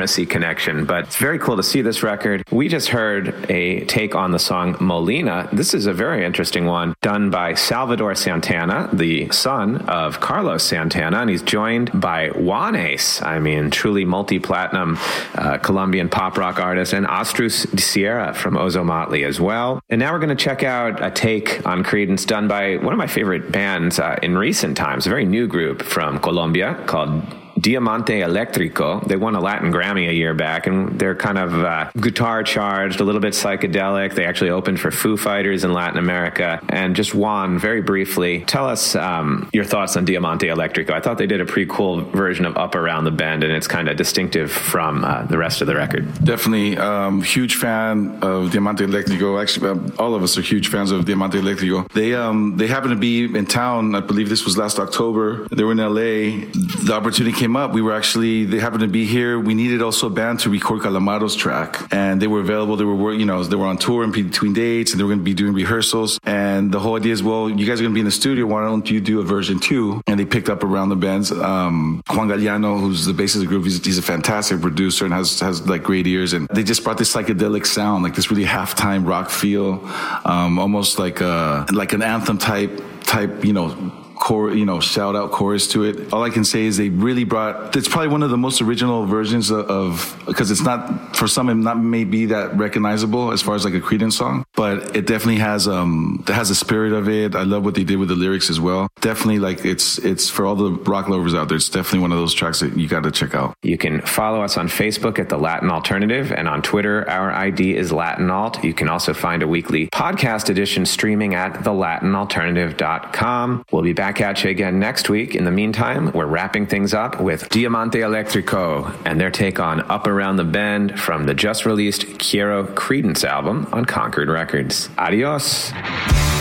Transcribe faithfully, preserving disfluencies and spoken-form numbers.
pharmacy connection, but it's very cool to see this record. We just heard a take on the song Molina. This is a very interesting one done by Salvador Santana, the son of Carlos Santana, and he's joined by Juanes, I mean, truly multi-platinum uh, Colombian pop rock artist, and Astrus Sierra from Ozomatli as well. And now we're going to check out a take on Creedence done by one of my favorite bands uh, in recent times, a very new group from Colombia called Diamante Electrico. They won a Latin Grammy a year back, and they're kind of uh, guitar charged, a little bit psychedelic. They actually opened for Foo Fighters in Latin America. And just Juan, very briefly, tell us um, your thoughts on Diamante Electrico. I thought they did a pretty cool version of Up Around the Bend, and it's kind of distinctive from uh, the rest of the record. Definitely. Um, huge fan of Diamante Electrico. Actually, um, all of us are huge fans of Diamante Electrico. They um, they happened to be in town. I believe this was last October. They were in L A. The opportunity came up. We were actually, they happened to be here. We needed also a band to record Calamaro's track, and they were available. They were, you know, they were on tour in between dates, and they were going to be doing rehearsals. And the whole idea is, well, you guys are going to be in the studio. Why don't you do a version two? And they picked up Around the Bends. Um, Juan Galliano, who's the bassist of the group, he's, he's a fantastic producer and has has like great ears. And they just brought this psychedelic sound, like this really halftime rock feel, um, almost like a like an anthem type type, you know. Core, you know, shout out chorus to it. All I can say is they really brought, it's probably one of the most original versions of, because it's not, for some, it not may be that recognizable as far as like a Creedence song, but it definitely has, um, it has a spirit of it. I love what they did with the lyrics as well. Definitely, like, it's, it's for all the rock lovers out there, it's definitely one of those tracks that you got to check out. You can follow us on Facebook at The Latin Alternative, and on Twitter, our I D is Latin Alt. You can also find a weekly podcast edition streaming at the latin alternative dot com. We'll be back at you again next week. In the meantime, we're wrapping things up with Diamante Electrico and their take on Up Around the Bend from the just released Quiero Creedence album on Concord Records. Adios.